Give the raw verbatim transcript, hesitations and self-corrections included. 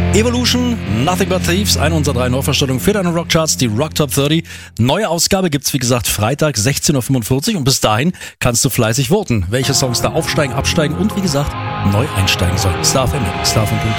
Evolution, Nothing But Thieves, eine unserer drei Neuvorstellungen für deine Rockcharts, die Rock Top dreißig. Neue Ausgabe gibt's wie gesagt Freitag sechzehn Uhr fünfundvierzig und bis dahin kannst du fleißig voten, welche Songs da aufsteigen, absteigen und wie gesagt neu einsteigen sollen. Star F M, starfm punkt de